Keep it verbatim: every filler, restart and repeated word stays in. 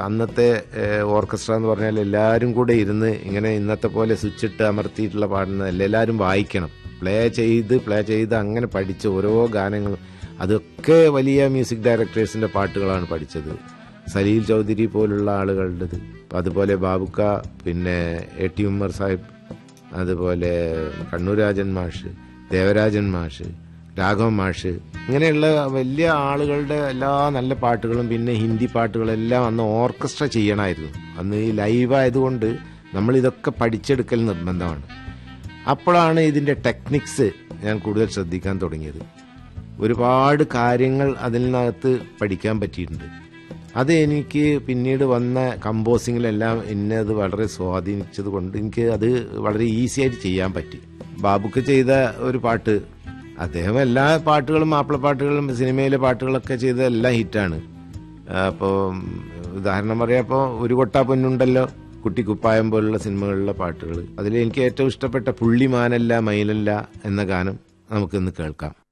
അന്നത്തെ ഓർക്കസ്ട്ര എന്ന് പറഞ്ഞാൽ എല്ലാവരും കൂടെ ഇരുന്ന് ഇങ്ങനെ ഇന്നത്തെ പോലെ സ്വിച്ച് ഇട്ട് അമർത്തിയിട്ടുള്ള പാടുന്നതല്ല, എല്ലാവരും വായിക്കണം, പ്ലേ ചെയ്ത് പ്ലേ ചെയ്ത് അങ്ങനെ പഠിച്ച ഓരോ ഗാനങ്ങളും അതൊക്കെ വലിയ മ്യൂസിക് ഡയറക്ടേഴ്സിന്റെ പാട്ടുകളാണ് പഠിച്ചത്. സലീൽ ചൗധരി പോലുള്ള ആളുകളുടേത്, അതുപോലെ ബാബുക്ക, പിന്നെ എ ടി ഉമ്മർ സാഹിബ്, അതുപോലെ കണ്ണൂരാജൻ മാഷ്, ദേവരാജൻ മാഷ്, രാഘവൻ മാഷ്, ഇങ്ങനെയുള്ള വലിയ ആളുകളുടെ എല്ലാ നല്ല പാട്ടുകളും പിന്നെ ഹിന്ദി പാട്ടുകളെല്ലാം അന്ന് ഓർക്കസ്ട്ര ചെയ്യണമായിരുന്നു. അന്ന് ഈ ലൈവായതുകൊണ്ട് നമ്മൾ ഇതൊക്കെ പഠിച്ചെടുക്കൽ നിർബന്ധമാണ്. അപ്പോഴാണ് ഇതിൻ്റെ ടെക്നിക്സ് ഞാൻ കൂടുതൽ ശ്രദ്ധിക്കാൻ തുടങ്ങിയത്. ഒരുപാട് കാര്യങ്ങൾ അതിനകത്ത് പഠിക്കാൻ പറ്റിയിട്ടുണ്ട്. അത് എനിക്ക് പിന്നീട് വന്ന കമ്പോസിങ്ങിലെല്ലാം എന്നെ അത് വളരെ സ്വാധീനിച്ചത് കൊണ്ട് എനിക്ക് അത് വളരെ ഈസി ആയിട്ട് ചെയ്യാൻ പറ്റി. ബാബുക്ക് ചെയ്ത ഒരു പാട്ട്, അദ്ദേഹം എല്ലാ പാട്ടുകളും മാപ്പിളപ്പാട്ടുകളും സിനിമയിലെ പാട്ടുകളൊക്കെ ചെയ്ത എല്ലാം ഹിറ്റാണ്. അപ്പോൾ ഉദാഹരണം പറയാപ്പോൾ ഒരു കൊട്ടാ പൊന്നുണ്ടല്ലോ, കുട്ടിക്കുപ്പായം പോലുള്ള സിനിമകളിലെ പാട്ടുകൾ, അതിൽ എനിക്ക് ഏറ്റവും ഇഷ്ടപ്പെട്ട പുള്ളിമാനല്ല മയിലല്ല എന്ന ഗാനം നമുക്കിന്ന് കേൾക്കാം.